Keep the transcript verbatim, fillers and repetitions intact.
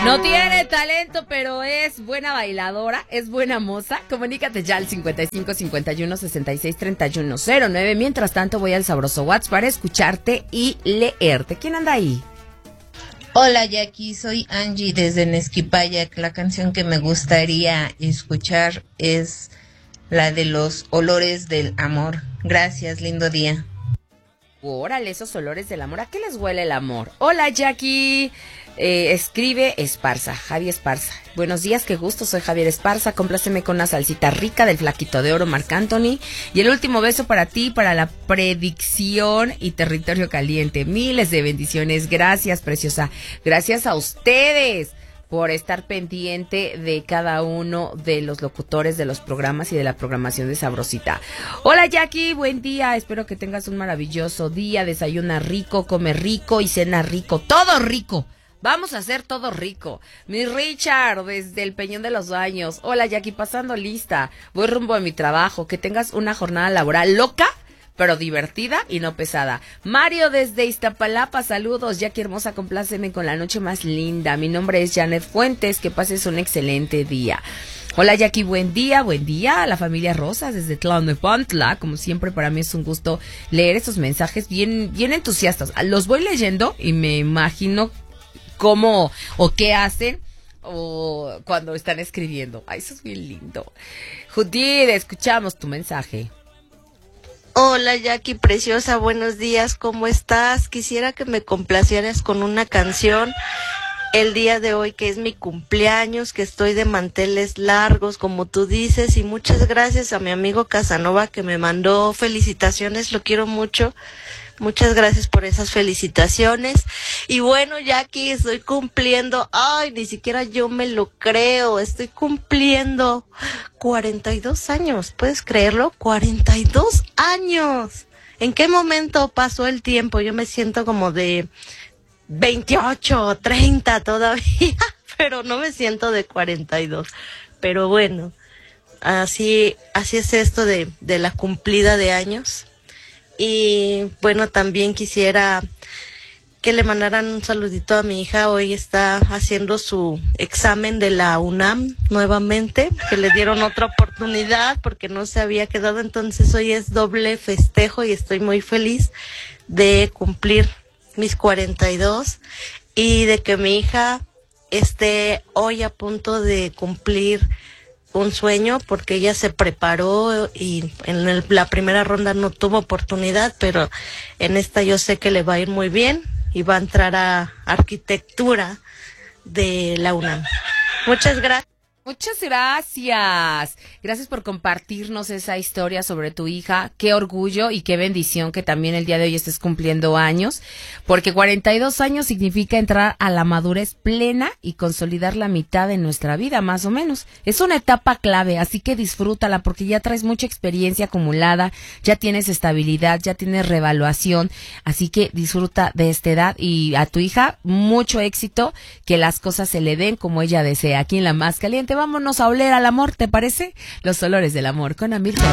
No tiene talento, pero es buena bailadora, es buena moza. Comunícate ya al cincuenta y cinco cincuenta y uno sesenta y seis treinta y uno cero nueve. Mientras tanto, voy al sabroso WhatsApp para escucharte y leerte. ¿Quién anda ahí? Hola Jackie, soy Angie desde Nesquipayac. La canción que me gustaría escuchar es la de Los Olores del Amor. Gracias, lindo día. Órale, esos olores del amor. ¿A qué les huele el amor? Hola Jackie. Eh, escribe Esparza, Javi Esparza. Buenos días, qué gusto, soy Javier Esparza. Compláceme con una salsita rica del flaquito de oro Marc Anthony. Y el último beso para ti, para la predicción y territorio caliente. Miles de bendiciones. Gracias, preciosa. Gracias a ustedes por estar pendiente de cada uno de los locutores de los programas y de la programación de Sabrosita. Hola Jackie, buen día, espero que tengas un maravilloso día, desayuna rico, come rico y cena rico, todo rico. Vamos a hacer todo rico. Mi Richard, desde el Peñón de los Baños. Hola Jackie, pasando lista, voy rumbo a mi trabajo, que tengas una jornada laboral loca, pero divertida y no pesada. Mario desde Iztapalapa, saludos. Jackie hermosa, compláceme con la noche más linda. Mi nombre es Janet Fuentes, que pases un excelente día. Hola Jackie, buen día, buen día a la familia Rosas desde Tlalnepantla. Como siempre, para mí es un gusto leer estos mensajes bien, bien entusiastas. Los voy leyendo y me imagino cómo o qué hacen o cuando están escribiendo. Ay, eso es bien lindo. Judith, escuchamos tu mensaje. Hola Jackie preciosa, buenos días, ¿cómo estás? Quisiera que me complacieras con una canción el día de hoy, que es mi cumpleaños, que estoy de manteles largos, como tú dices, y muchas gracias a mi amigo Casanova que me mandó felicitaciones, lo quiero mucho. Muchas gracias por esas felicitaciones. Y bueno, Jackie, estoy cumpliendo, ay, ni siquiera yo me lo creo, estoy cumpliendo cuarenta y dos años, ¿puedes creerlo? cuarenta y dos años. ¿En qué momento pasó el tiempo? Yo me siento como de veintiocho o treinta todavía, pero no me siento de cuarenta y dos. Pero bueno, así, así es esto de, de la cumplida de años. Y bueno, también quisiera que le mandaran un saludito a mi hija. Hoy está haciendo su examen de la UNAM nuevamente, que le dieron otra oportunidad porque no se había quedado. Entonces hoy es doble festejo y estoy muy feliz de cumplir mis cuarenta y dos y de que mi hija esté hoy a punto de cumplir un sueño, porque ella se preparó y en el, la primera ronda no tuvo oportunidad, pero en esta yo sé que le va a ir muy bien y va a entrar a arquitectura de la UNAM. Muchas gracias. Muchas gracias. Gracias por compartirnos esa historia sobre tu hija. Qué orgullo y qué bendición que también el día de hoy estés cumpliendo años, porque cuarenta y dos años significa entrar a la madurez plena y consolidar la mitad de nuestra vida, más o menos. Es una etapa clave, así que disfrútala porque ya traes mucha experiencia acumulada, ya tienes estabilidad, ya tienes reevaluación, así que disfruta de esta edad y a tu hija mucho éxito, que las cosas se le den como ella desea. Aquí en La Más Caliente vámonos a oler al amor, ¿te parece? Los olores del amor con Amir Carrillo.